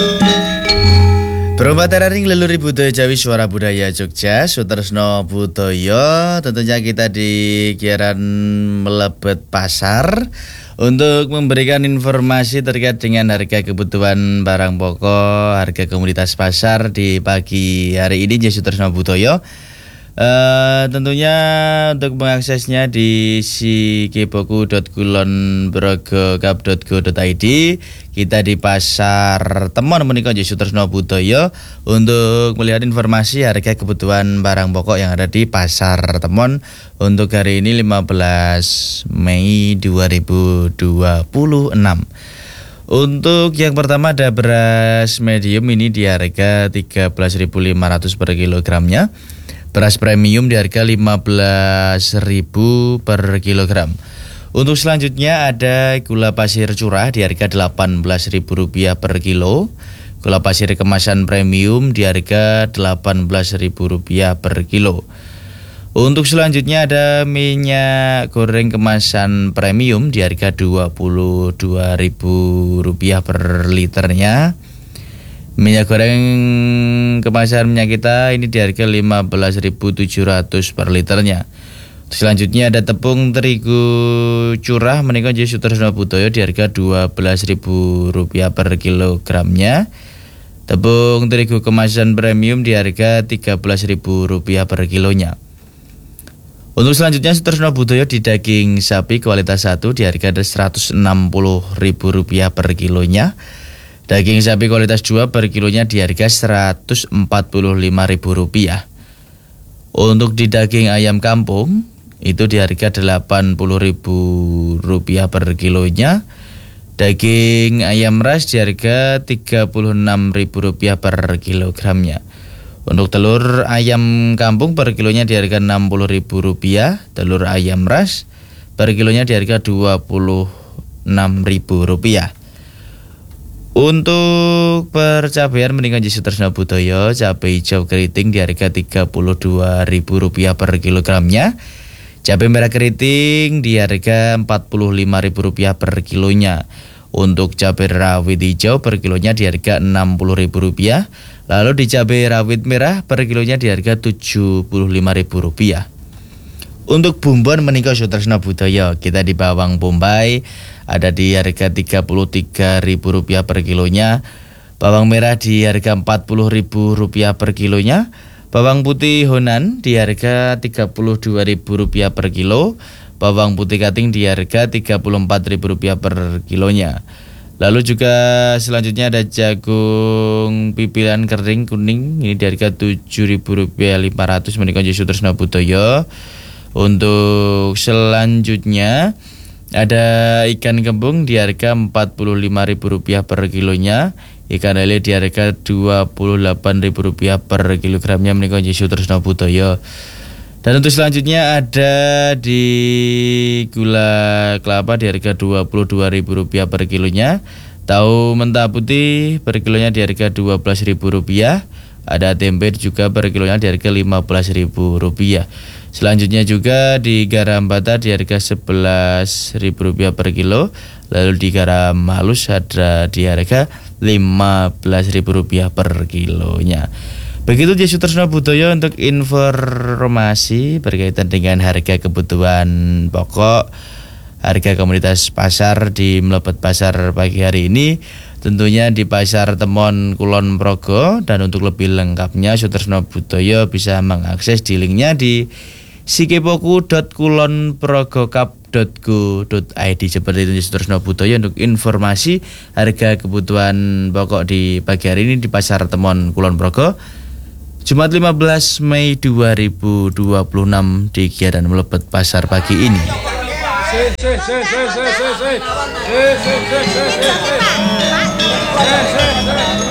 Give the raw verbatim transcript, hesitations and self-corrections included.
Perombakan leluhur budaya Jawi Suara Budaya Jogja Sutresno Budoyo. Tentunya kita di Kiaran Melebet Pasar untuk memberikan informasi terkait dengan harga kebutuhan barang pokok, harga komoditas pasar di pagi hari ini. Sutresno Budoyo. Uh, tentunya untuk mengaksesnya di sikepoku dot kulon progo kap dot go dot i d. Kita di Pasar Temon menika Sutresno Budoyo untuk melihat informasi harga kebutuhan barang pokok yang ada di Pasar Temon untuk hari ini lima belas Mei dua ribu dua puluh enam. Untuk yang pertama ada beras medium ini di harga tiga belas ribu lima ratus per kilogramnya. Beras premium di harga lima belas ribu per kilogram. Untuk selanjutnya ada gula pasir curah di harga delapan belas ribu rupiah per kilo. Gula pasir kemasan premium di harga delapan belas ribu rupiah per kilo. Untuk selanjutnya ada minyak goreng kemasan premium di harga dua puluh dua ribu rupiah per liternya. Minyak goreng kemasan minyak kita ini di harga lima belas ribu tujuh ratus per liternya. Selanjutnya ada tepung terigu curah menika Sutresno Budoyo di harga dua belas ribu rupiah per kilogramnya. Tepung terigu kemasan premium di harga tiga belas ribu rupiah per kilonya. Untuk selanjutnya Sutresno Budoyo di daging sapi kualitas satu di harga seratus enam puluh ribu rupiah per kilonya. Daging sapi kualitas dua per kilonya di harga seratus empat puluh lima ribu rupiah. Untuk di daging ayam kampung itu di harga delapan puluh ribu rupiah per kilonya. Daging ayam ras di harga tiga puluh enam ribu rupiah per kilogramnya. Untuk telur ayam kampung per kilonya di harga enam puluh ribu rupiah. Telur ayam ras per kilonya di harga dua puluh enam ribu rupiah. Untuk percabean meningkat Sutresno Budoyo, cabai hijau keriting di harga tiga puluh dua ribu rupiah per kilogramnya. Cabai merah keriting di harga empat puluh lima ribu rupiah per kilonya. Untuk cabai rawit hijau per kilonya di harga enam puluh ribu rupiah. Lalu di cabai rawit merah per kilonya di harga tujuh puluh lima ribu rupiah. Untuk bumbon meningkat Sutresno Budoyo, kita di bawang bombay ada di harga tiga puluh tiga ribu rupiah per kilonya. Bawang merah di harga empat puluh ribu rupiah per kilonya. Bawang putih Honan di harga tiga puluh dua ribu rupiah per kilo. Bawang putih Kating di harga tiga puluh empat ribu rupiah per kilonya. Lalu juga selanjutnya ada jagung pipilan kering kuning ini di harga tujuh ribu rupiah lima ratus menika Sutresno Budoyo. Untuk selanjutnya ada ikan kembung di harga empat puluh lima ribu rupiah per kilonya. Ikan lele di harga dua puluh delapan ribu rupiah per kilogramnya menika Sutresno Budoyo. Dan untuk selanjutnya ada di gula kelapa di harga dua puluh dua ribu rupiah per kilonya. Tahu mentah putih per kilonya di harga dua belas ribu rupiah. Ada tempe juga per kilonya di harga lima belas ribu rupiah. Selanjutnya juga di garam bata di harga sebelas ribu rupiah per kilo. Lalu di garam halus ada di harga lima belas ribu rupiah per kilonya. Begitu Sutresno Budoyo untuk informasi berkaitan dengan harga kebutuhan pokok, harga komoditas pasar di Melebet Pasar pagi hari ini. Tentunya di Pasar Temon Kulon Progo. Dan untuk lebih lengkapnya Sutresno Budoyo bisa mengakses di linknya di sikepoku dot kulon progo kap dot go dot i d. Seperti itu Sutresno Budoyo untuk informasi harga kebutuhan pokok di pagi hari ini di Pasar Temon Kulon Progo, Jumat lima belas Mei dua ribu dua puluh enam di Kiaran Melebet Pasar pagi ini. Se, se, se, se, se, se, se. Se, se, se, se, se, se. Se, se, se.